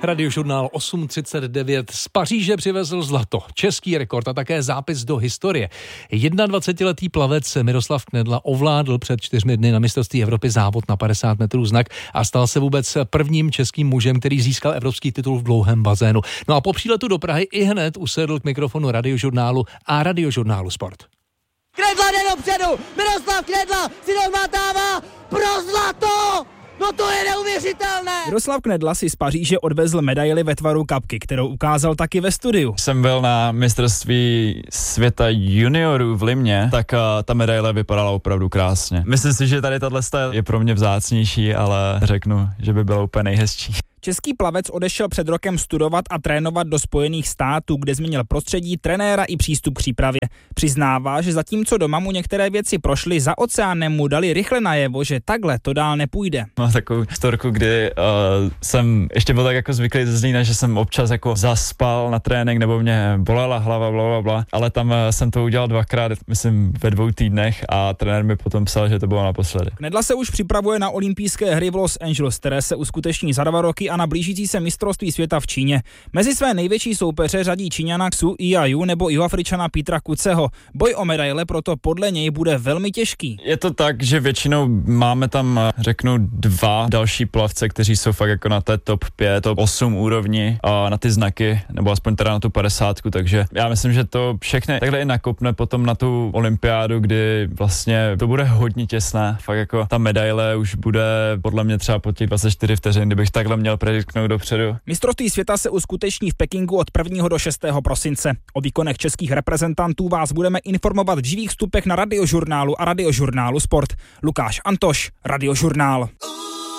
Radiožurnál 8.39 z Paříže přivezl zlato, český rekord a také zápis do historie. 21letý plavec Miroslav Knedla ovládl před 4 dny na mistrovství Evropy závod na 50 metrů znak a stal se vůbec prvním českým mužem, který získal evropský titul v dlouhém bazénu. No a po příletu do Prahy i hned usedl k mikrofonu Radiožurnálu a Radiožurnálu Sport. Knedla jde dopředu, Miroslav Knedla si odmátává pro zlato! No to je neuvěřitelné! Miroslav Knedla si z Paříže odvezl medaili ve tvaru kapky, kterou ukázal taky ve studiu. Jsem byl na mistrovství světa juniorů v Limě, tak ta medaile vypadala opravdu krásně. Myslím si, že tady tato je pro mě vzácnější, ale řeknu, že by byla úplně nejhezčí. Český plavec odešel před rokem studovat a trénovat do Spojených států, kde změnil prostředí, trenéra i přístup k přípravě. Přiznává, že zatímco doma mu některé věci prošly, za oceánem mu dali rychle najevo, že takhle to dál nepůjde. Mám takovou storku, kdy jsem ještě byl tak jako zvyklý ze Zlína, že jsem občas jako zaspal na trénink nebo mě bolela hlava, blablabla, ale tam jsem to udělal 2krát, myslím ve 2 týdnech a trenér mi potom psal, že to bylo naposledy. Knedla se už připravuje na olympijské hry v Los Angeles, které se uskuteční za 2 roky a na blížící se mistrovství světa v Číně. Mezi své největší soupeře řadí Číňana Xu Yiyu nebo Jihoafričana Petra Kuceho. Boj o medaile proto podle něj bude velmi těžký. Je to tak, že většinou máme tam, řeknu, 2 další plavce, kteří jsou fakt jako na té top 5, top 8 úrovni a na ty znaky, nebo aspoň teda na tu 50, takže já myslím, že to všechny takhle i nakopne potom na tu olympiádu, kdy vlastně to bude hodně těsné. Fakt jako ta medaile už bude podle mě třeba po těch 24 vteřin, kdybych takhle měl prediktnout dopředu. Mistrovství světa se uskuteční v Pekingu od 1. do 6. prosince. O výkonech českých reprezentantů vás budeme informovat v živých vstupech na Radiožurnálu a Radiožurnálu Sport. Lukáš Antoš, Radiožurnál.